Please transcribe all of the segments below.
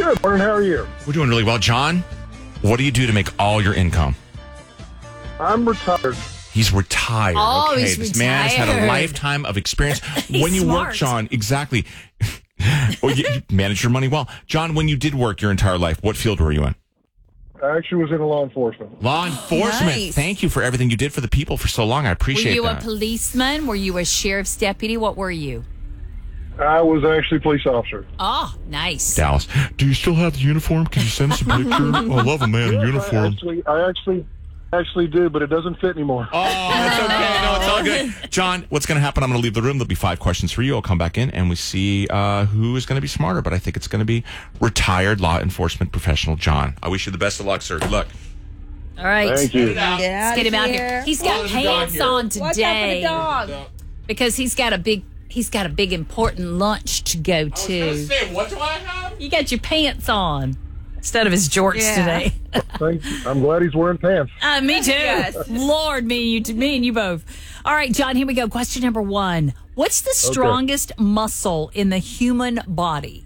Good morning. How are you? We're doing really well. John, what do you do to make all your income? I'm retired. He's retired. Oh, okay. he's This man has had a retired. lifetime of experience. When you smart. work, John, exactly. Well, you manage your money well. John, when you did work your entire life, what field were you in? I actually was in law enforcement. Law enforcement. Nice. Thank you for everything you did for the people for so long. I Were appreciate you that. a policeman? Were you a sheriff's deputy? What were you? I was actually a police officer. Oh, nice. Dallas. Do you still have the uniform? Can you send us a picture? I love a man in uniform. I actually do, but it doesn't fit anymore. Oh, it's okay. No, it's all good. John, what's going to happen? I'm going to leave the room. There'll be 5 questions for you. I'll come back in and we see who is going to be smarter. But I think it's going to be retired law enforcement professional John. I wish you the best of luck, sir. Good luck. All right. Thank you. Let's get him out here. He's got there's a dog pants here. on Watch out for the today dog. because he's got a big important lunch to go to. What do I have? You got your pants on instead of his jorts Yeah. today. Thank you. I'm glad he's wearing pants. Me too. Yes. Lord, me and you both. All right, John, here we go. Question number 1. What's the strongest muscle in the human body?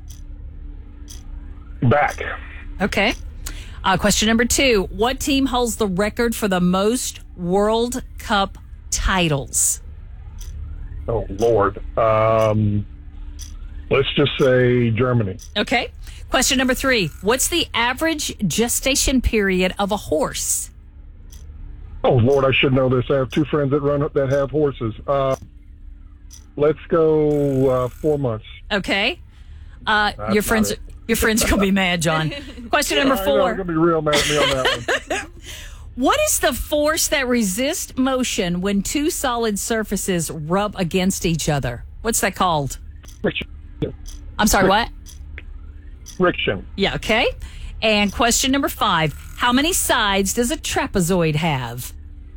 Back. Okay. Question number 2. What team holds the record for the most World Cup titles? Oh, Lord. Let's just say Germany. Okay. Question number 3. What's the average gestation period of a horse? Oh, Lord, I should know this. I have 2 friends that have horses. Let's go 4 months. Okay. Your friends are going to be mad, John. Question number They're 4. going to be real mad at me on that one. What is the force that resists motion when 2 solid surfaces rub against each other? What's that called? Friction. I'm sorry, what? Friction. Yeah, okay. And question number 5. How many sides does a trapezoid have?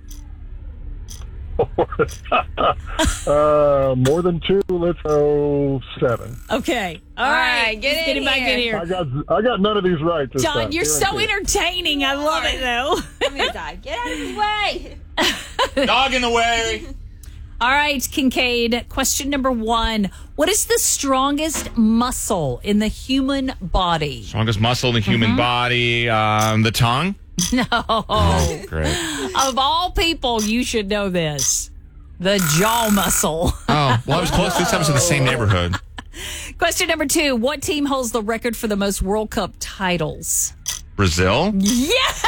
More than 2. Let's go 7. Okay. All All right. right, get Let's in him back in here. here. I got none of these right this time. John, you're so Guaranteed. entertaining. I love it, though. I'm gonna die. Get out of the way. Dog in the way. All right, Kincaid. Question number 1. What is the strongest muscle in the human body? Strongest muscle in the human body. The tongue. No. Great. Of all people, you should know this. The jaw muscle. Oh, well, I was close. This happens in the same neighborhood. Question number 2. What team holds the record for the most World Cup titles? Brazil. Yes!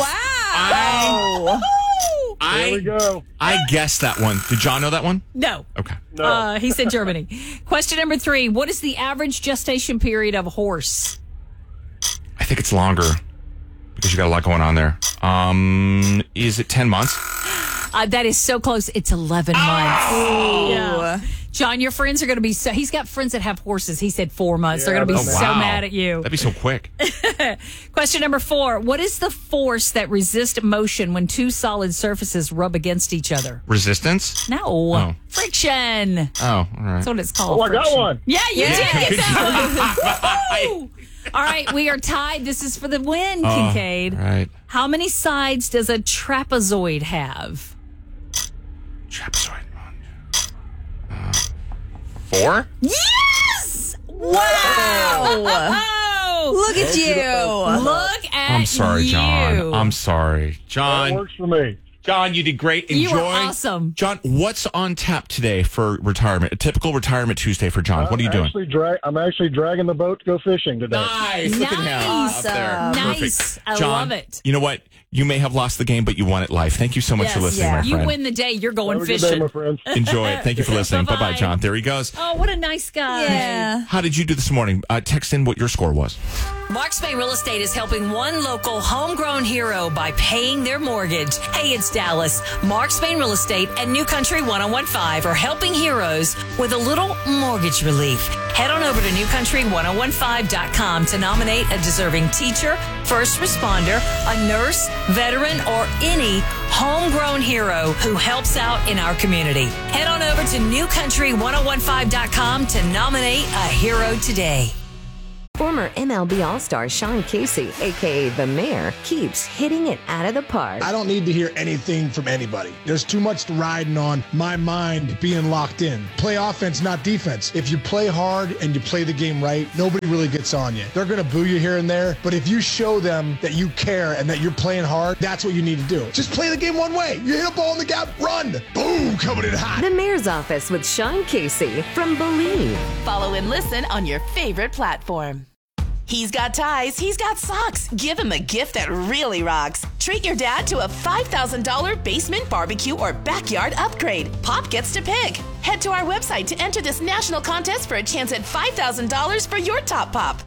Wow. There we go. I guessed that one. Did John know that one? No. Okay. No. He said Germany. Question number 3. What is the average gestation period of a horse? I think it's longer because you got a lot going on there. Is it 10 months? That is so close. It's 11 months. Yeah. John, your friends are going to be so... He's got friends that have horses. He said 4 months. They're going to be Yeah, so wow. mad at you. That'd be so quick. Question number 4. What is the force that resists motion when 2 solid surfaces rub against each other? Resistance? No. Oh. Friction. Oh, all right. That's what it's called. Oh, I got friction. one. Yeah, you did get Good that one. Woo! All right, we are tied. This is for the win, Kincaid. All right. How many sides does a trapezoid have? Trapezoid. 4? Yes! Wow! Look at you. Look at I'm sorry, you. John. I'm sorry. That John, works for me. John, you did great. Enjoy. You were awesome. John, what's on tap today for retirement? A typical retirement Tuesday for John. What are you doing? I'm actually dragging the boat to go fishing today. Nice. Look at him. Nice. Up there. Nice. Perfect. I John, love it. You know what? You may have lost the game, but you won it live. Thank you so much for listening, my You friend. win the day. You're going Have a good day, fishing. my friends. Enjoy it. Thank you for listening. Bye-bye. Bye-bye, John. There he goes. Oh, what a nice guy. Yeah. How did you do this morning? Text in what your score was. Mark Spain Real Estate is helping one local homegrown hero by paying their mortgage. Hey, it's Dallas. Mark Spain Real Estate and New Country 1015 are helping heroes with a little mortgage relief. Head on over to newcountry1015.com to nominate a deserving teacher, first responder, a nurse, veteran, or any homegrown hero who helps out in our community. Head on over to newcountry1015.com to nominate a hero today. Former MLB All-Star Sean Casey, a.k.a. The Mayor, keeps hitting it out of the park. I don't need to hear anything from anybody. There's too much riding on my mind being locked in. Play offense, not defense. If you play hard and you play the game right, nobody really gets on you. They're going to boo you here and there, but if you show them that you care and that you're playing hard, that's what you need to do. Just play the game one way. You hit a ball in the gap, run. Boom, coming in hot. The Mayor's Office with Sean Casey from Believe. Follow and listen on your favorite platform. He's got ties, he's got socks. Give him a gift that really rocks. Treat your dad to a $5,000 basement barbecue or backyard upgrade. Pop gets to pick. Head to our website to enter this national contest for a chance at $5,000 for your top pop.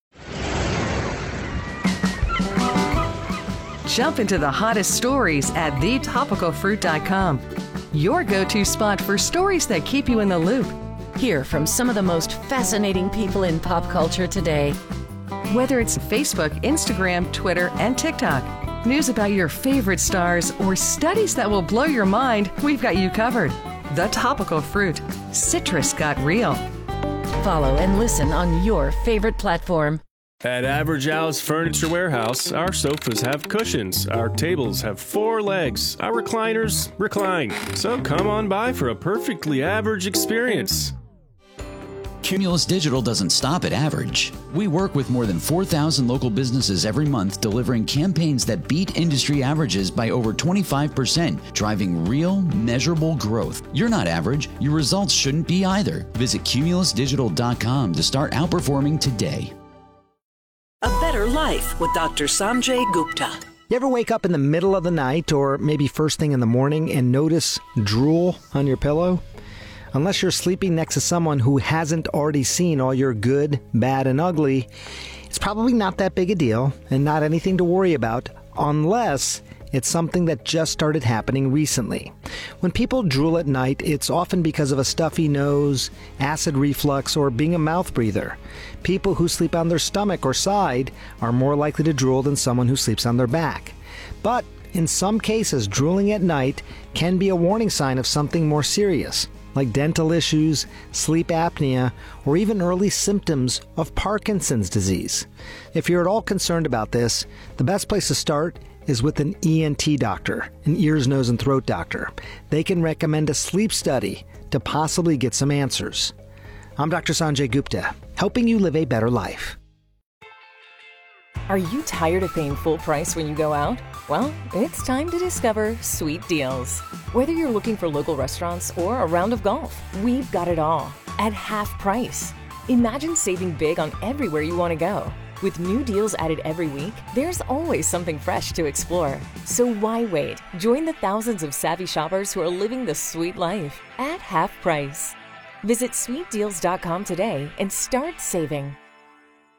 Jump into the hottest stories at thetopicalfruit.com. Your go-to spot for stories that keep you in the loop. Hear from some of the most fascinating people in pop culture today. Whether it's Facebook, Instagram, Twitter, and TikTok, news about your favorite stars, or studies that will blow your mind, we've got you covered. The Topical Fruit. Citrus got real. Follow and listen on your favorite platform. At Average Al's Furniture Warehouse, our sofas have cushions, our tables have 4 legs, our recliners recline. So come on by for a perfectly average experience. Cumulus Digital doesn't stop at average. We work with more than 4,000 local businesses every month, delivering campaigns that beat industry averages by over 25%, driving real, measurable growth. You're not average. Your results shouldn't be either. Visit cumulusdigital.com to start outperforming today. A Better Life with Dr. Sanjay Gupta. You ever wake up in the middle of the night or maybe first thing in the morning and notice drool on your pillow? Unless you're sleeping next to someone who hasn't already seen all your good, bad, and ugly, it's probably not that big a deal and not anything to worry about unless it's something that just started happening recently. When people drool at night, it's often because of a stuffy nose, acid reflux, or being a mouth breather. People who sleep on their stomach or side are more likely to drool than someone who sleeps on their back. But in some cases, drooling at night can be a warning sign of something more serious, like dental issues, sleep apnea, or even early symptoms of Parkinson's disease. If you're at all concerned about this, the best place to start is with an ENT doctor, an ears, nose, and throat doctor. They can recommend a sleep study to possibly get some answers. I'm Dr. Sanjay Gupta, helping you live a better life. Are you tired of paying full price when you go out? Well, it's time to discover Sweet Deals. Whether you're looking for local restaurants or a round of golf, we've got it all at half price. Imagine saving big on everywhere you want to go. With new deals added every week, there's always something fresh to explore. So why wait? Join the thousands of savvy shoppers who are living the sweet life at half price. Visit sweetdeals.com today and start saving.